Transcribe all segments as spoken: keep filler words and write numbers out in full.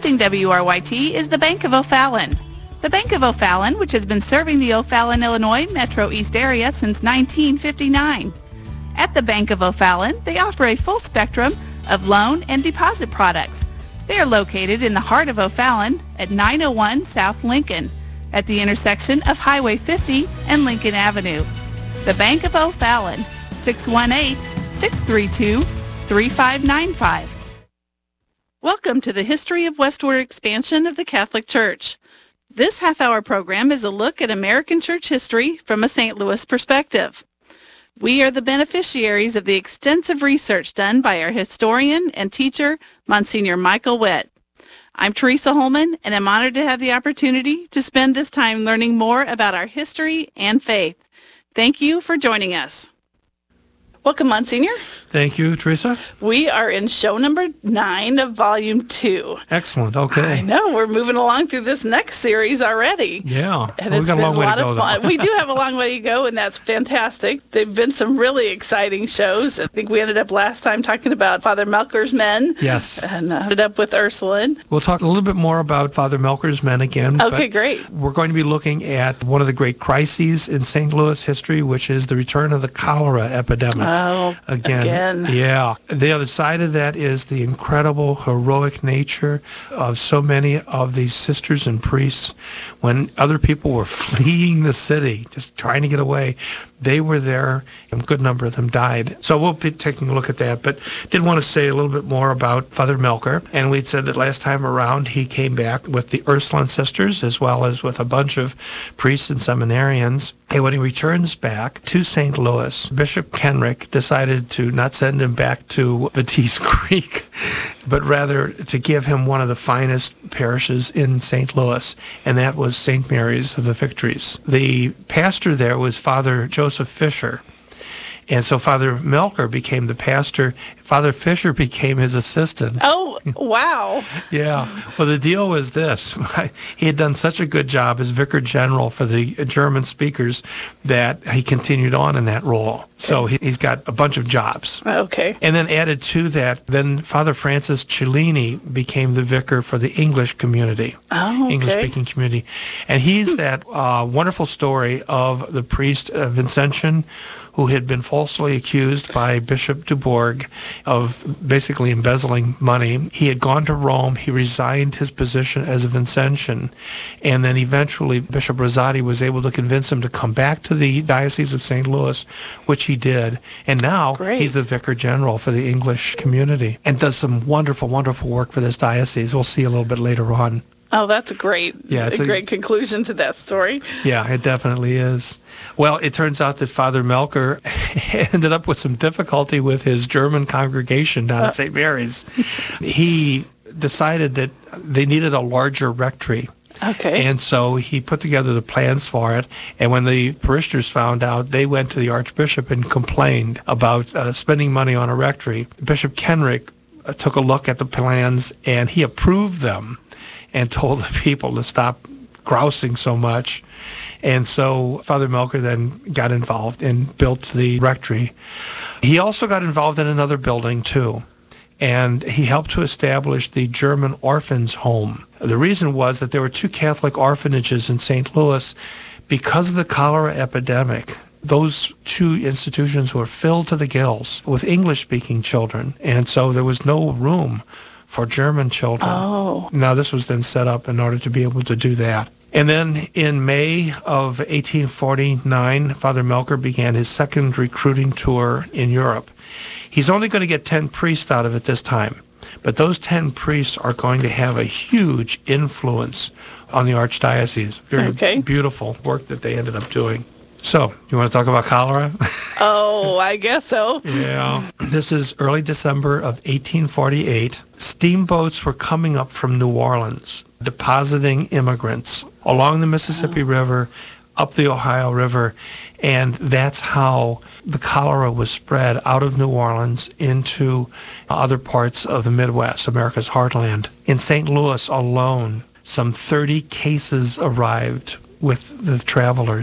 hosting W R Y T is the Bank of O'Fallon. The Bank of O'Fallon, which has been serving the O'Fallon, Illinois Metro East area since nineteen fifty-nine. At the Bank of O'Fallon, they offer a full spectrum of loan and deposit products. They are located in the heart of O'Fallon at nine oh one South Lincoln, at the intersection of Highway fifty and Lincoln Avenue. The Bank of O'Fallon, six one eight, six three two, three five nine five. Welcome to the History of Westward Expansion of the Catholic Church. This half-hour program is a look at American church history from a Saint Louis perspective. We are the beneficiaries of the extensive research done by our historian and teacher, Monsignor Michael Witt. I'm Teresa Holman, and I'm honored to have the opportunity to spend this time learning more about our history and faith. Thank you for joining us. Welcome, Monsignor. Thank you, Teresa. We are in show number nine of volume two. Excellent. Okay. I know. We're moving along through this next series already. Yeah. And well, it's we've got been a long a way lot to go, of fun. though. We do have a long way to go, and that's fantastic. They've been some really exciting shows. I think we ended up last time talking about Father Melker's men. Yes. And uh, ended up with Ursuline. We'll talk a little bit more about Father Melker's men again. Okay, great. We're going to be looking at one of the great crises in Saint Louis history, which is the return of the cholera epidemic. Oh, again. again. Yeah. The other side of that is the incredible heroic nature of so many of these sisters and priests. When other people were fleeing the city, just trying to get away, they were there, and a good number of them died. So we'll be taking a look at that, but did want to say a little bit more about Father Melker. And we'd said that last time around he came back with the Ursuline sisters as well as with a bunch of priests and seminarians. And when he returns back to Saint Louis, Bishop Kenrick decided to not send him back to Batiste Creek, but rather to give him one of the finest parishes in Saint Louis, and that was Saint Mary's of the Victories. The pastor there was Father Joseph Fisher. And so Father Melker became the pastor. Father Fisher became his assistant. Oh, wow. Yeah. Well, the deal was this. He had done such a good job as Vicar General for the German speakers that he continued on in that role. So he, he's got a bunch of jobs. Okay. And then added to that, then Father Francis Cellini became the vicar for the English community, oh, okay. English-speaking community. And he's that uh, wonderful story of the priest uh, Vincentian, who had been falsely accused by Bishop Dubourg of basically embezzling money. He had gone to Rome. He resigned his position as a Vincentian. And then eventually Bishop Rosati was able to convince him to come back to the Diocese of Saint Louis, which he did. And now Great. He's the Vicar General for the English community and does some wonderful, wonderful work for this diocese. We'll see a little bit later on. Oh, that's great. Yeah, it's a a great conclusion to that story. Yeah, it definitely is. Well, it turns out that Father Melker ended up with some difficulty with his German congregation down Uh. at Saint Mary's. He decided that they needed a larger rectory. Okay. And so he put together the plans for it. And when the parishioners found out, they went to the Archbishop and complained about uh, spending money on a rectory. Bishop Kenrick uh, took a look at the plans, and he approved them and told the people to stop grousing so much. And so Father Melker then got involved and built the rectory. He also got involved in another building, too, and he helped to establish the German Orphans Home. The reason was that there were two Catholic orphanages in Saint Louis. Because of the cholera epidemic, those two institutions were filled to the gills with English-speaking children, and so there was no room for German children. Oh. Now, this was then set up in order to be able to do that. And then in May of eighteen forty-nine, Father Melker began his second recruiting tour in Europe. He's only going to get ten priests out of it this time, but those ten priests are going to have a huge influence on the Archdiocese. Very okay. beautiful work that they ended up doing. So, you want to talk about cholera? Oh, I guess so. Yeah. This is early December of eighteen forty-eight. Steamboats were coming up from New Orleans, depositing immigrants along the Mississippi oh. River, up the Ohio River, and that's how the cholera was spread out of New Orleans into other parts of the Midwest, America's heartland. In Saint Louis alone, some thirty cases arrived with the travelers.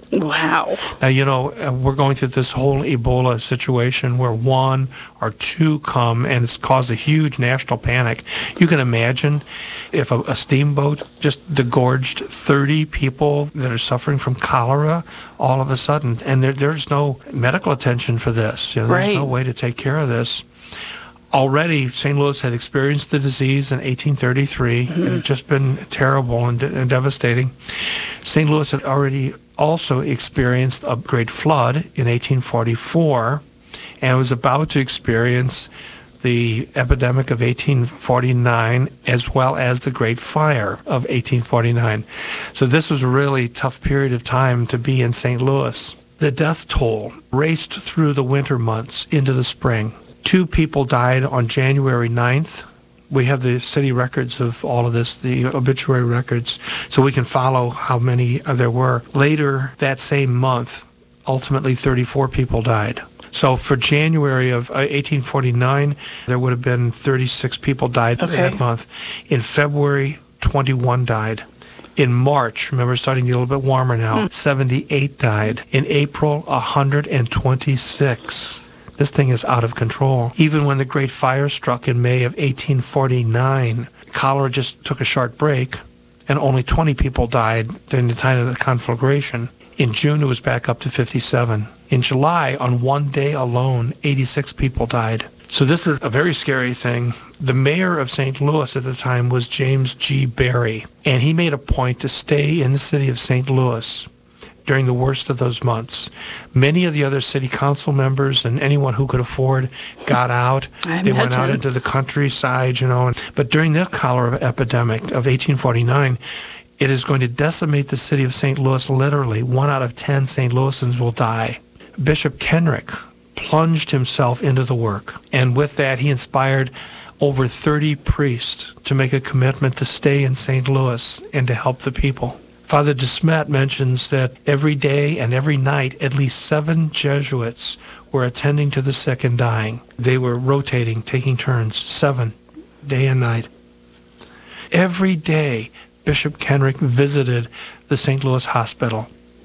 Wow. Now, you know, uh, we're going through this whole Ebola situation where one or two come, and it's caused a huge national panic. You can imagine if a, a steamboat just degorged thirty people that are suffering from cholera all of a sudden, and there, there's no medical attention for this. You know, there's Right. no way to take care of this. Already, Saint Louis had experienced the disease in eighteen thirty-three. Mm-hmm. It had just been terrible and, de- and devastating. Saint Louis had already also experienced a great flood in eighteen forty-four and was about to experience the epidemic of eighteen forty-nine as well as the Great Fire of eighteen forty-nine. So this was a really tough period of time to be in Saint Louis. The death toll raced through the winter months into the spring. Two people died on January ninth. We have the city records of all of this, the obituary records, so we can follow how many uh, there were. Later that same month, ultimately thirty-four people died. So for January of uh, eighteen forty-nine, there would have been thirty-six people died Okay. that month. In February, twenty-one died. In March, remember, it's starting to get a little bit warmer now, seventy-eight died. In April, one hundred twenty-six. This thing is out of control. Even when the Great Fire struck in May of eighteen forty-nine, cholera just took a short break, and only twenty people died during the time of the conflagration. In June, it was back up to fifty-seven. In July, on one day alone, eighty-six people died. So this is a very scary thing. The mayor of Saint Louis at the time was James G. Barry, and he made a point to stay in the city of Saint Louis during the worst of those months. Many of the other city council members and anyone who could afford got out. I They went out imagine. into the countryside, you know. And, but during the cholera epidemic of eighteen forty-nine, it is going to decimate the city of Saint Louis literally. One out of ten Saint Louisans will die. Bishop Kenrick plunged himself into the work, and with that he inspired over thirty priests to make a commitment to stay in Saint Louis and to help the people. Father de Smet mentions that every day and every night, at least seven Jesuits were attending to the sick and dying. They were rotating, taking turns, seven, day and night. Every day, Bishop Kenrick visited the Saint Louis Hospital.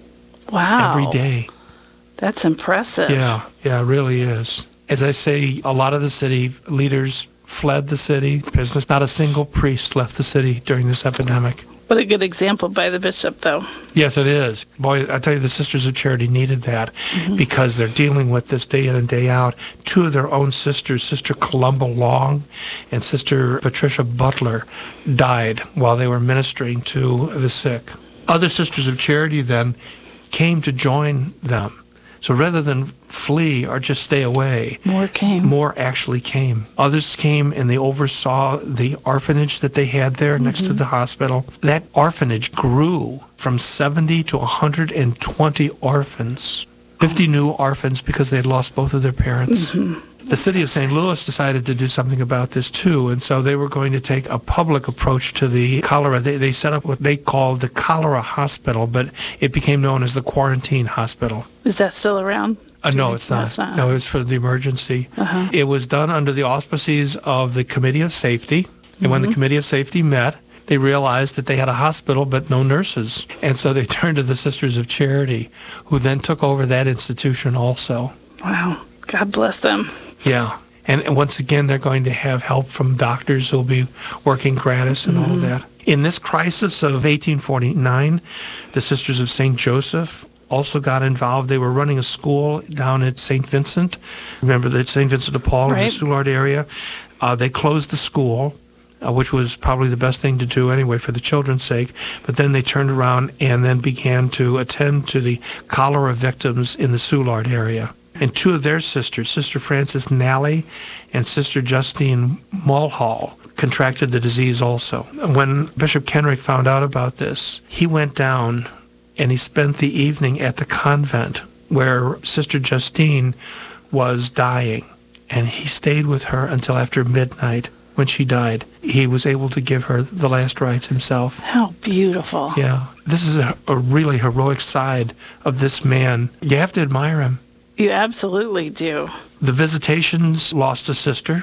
Wow. Every day. That's impressive. Yeah, yeah, it really is. As I say, a lot of the city leaders fled the city. Business. Not a single priest left the city during this epidemic. What a good example by the bishop, though. Yes, it is. Boy, I tell you, the Sisters of Charity needed that Mm-hmm. because they're dealing with this day in and day out. Two of their own sisters, Sister Columba Long and Sister Patricia Butler, died while they were ministering to the sick. Other Sisters of Charity then came to join them. So rather than flee or just stay away, More came. more actually came. Others came and they oversaw the orphanage that they had there next to the hospital. That orphanage grew from seventy to one hundred twenty orphans. fifty new orphans because they had lost both of their parents. The city of Saint Louis decided to do something about this too, and so they were going to take a public approach to the cholera. They, they set up what they called the cholera hospital, but it became known as the quarantine hospital. Is that still around? Uh, no, it's not. it's not. No, it was for the emergency. Uh-huh. It was done under the auspices of the Committee of Safety. And when the Committee of Safety met, they realized that they had a hospital but no nurses. And so they turned to the Sisters of Charity, who then took over that institution also. Wow. God bless them. Yeah. And, and once again, they're going to have help from doctors who'll be working gratis and all of that. In this crisis of eighteen forty-nine, the Sisters of Saint Joseph also got involved. They were running a school down at Saint Vincent. Remember that Saint Vincent de Paul in Right. the Soulard area. Uh, they closed the school, uh, which was probably the best thing to do anyway for the children's sake. But then they turned around and then began to attend to the cholera victims in the Soulard area. And two of their sisters, Sister Frances Nally and Sister Justine Mulhall, contracted the disease also. When Bishop Kenrick found out about this, he went down and he spent the evening at the convent where Sister Justine was dying. And he stayed with her until after midnight when she died. He was able to give her the last rites himself. How beautiful. Yeah, this is a, a really heroic side of this man. You have to admire him. You absolutely do. The Visitations lost a sister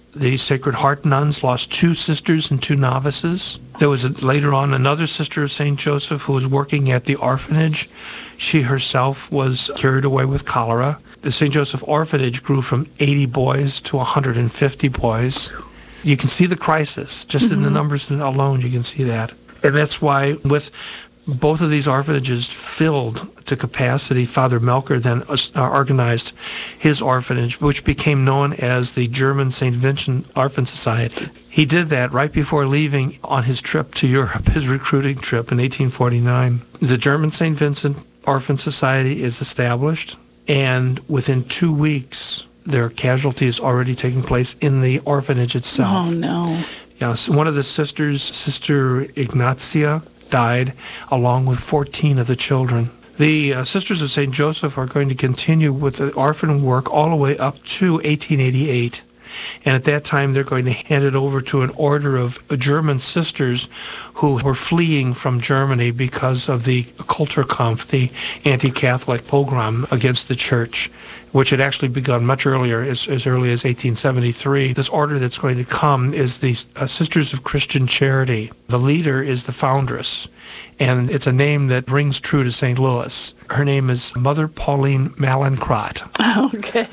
The Sacred Heart nuns lost two sisters and two novices. There was a, later on another sister of Saint Joseph who was working at the orphanage. She herself was carried away with cholera. The Saint Joseph orphanage grew from eighty boys to one hundred fifty boys. You can see the crisis. Just mm-hmm. in the numbers alone, you can see that. And that's why with both of these orphanages filled to capacity, Father Melker then uh, organized his orphanage, which became known as the German Saint Vincent Orphan Society. He did that right before leaving on his trip to Europe, his recruiting trip in eighteen forty-nine. The German Saint Vincent Orphan Society is established, and within two weeks, there are casualties already taking place in the orphanage itself. Oh, no. Yes, one of the sisters, Sister Ignatia, died along with fourteen of the children. The uh, Sisters of Saint Joseph are going to continue with the orphan work all the way up to eighteen eighty-eight. And at that time, they're going to hand it over to an order of German sisters who were fleeing from Germany because of the Kulturkampf, the anti-Catholic pogrom against the church, which had actually begun much earlier, as, as early as eighteen seventy-three. This order that's going to come is the uh, Sisters of Christian Charity. The leader is the foundress, and it's a name that rings true to Saint Louis. Her name is Mother Pauline Mallinckrodt. Okay.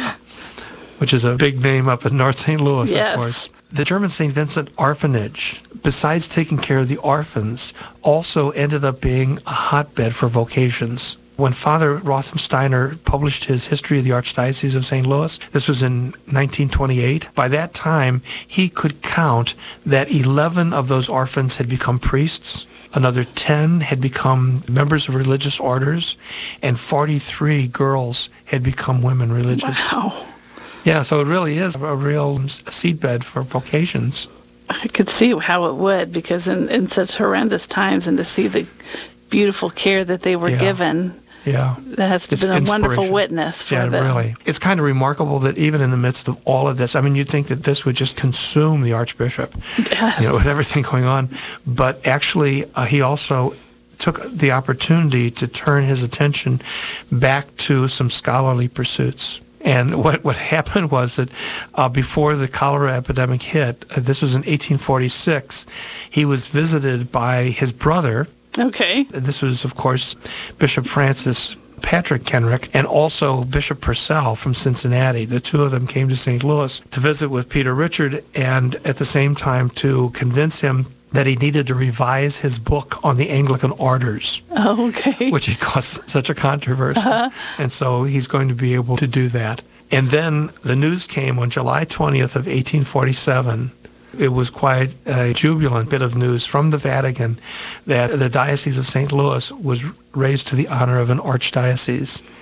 Which is a big name up in North Saint Louis, yes. of course. The German Saint Vincent Orphanage, besides taking care of the orphans, also ended up being a hotbed for vocations. When Father Rothensteiner published his History of the Archdiocese of Saint Louis, this was in nineteen twenty-eight, by that time he could count that eleven of those orphans had become priests, another ten had become members of religious orders, and forty-three girls had become women religious. Wow. Yeah, so it really is a real seedbed for vocations. I could see how it would, because in, in such horrendous times, and to see the beautiful care that they were yeah. given, yeah, that has to it's have been a wonderful witness for yeah, them. Really. It's kind of remarkable that even in the midst of all of this, I mean, you'd think that this would just consume the Archbishop, yes. you know, with everything going on. But actually, uh, he also took the opportunity to turn his attention back to some scholarly pursuits. And what, what happened was that uh, before the cholera epidemic hit, uh, this was in eighteen forty-six, he was visited by his brother. Okay. This was, of course, Bishop Francis Patrick Kenrick and also Bishop Purcell from Cincinnati. The two of them came to Saint Louis to visit with Peter Richard and at the same time to convince him that he needed to revise his book on the Anglican orders, oh, okay. which had caused such a controversy. Uh-huh. And so he's going to be able to do that. And then the news came on July twentieth of eighteen forty-seven. It was quite a jubilant bit of news from the Vatican that the Diocese of Saint Louis was raised to the honor of an archdiocese.